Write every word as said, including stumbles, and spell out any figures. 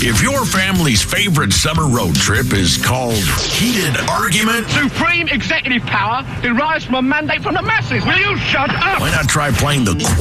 If your family's favorite summer road trip is called heated argument, Supreme executive power derives from a mandate from the masses. Will you shut up? why not try playing the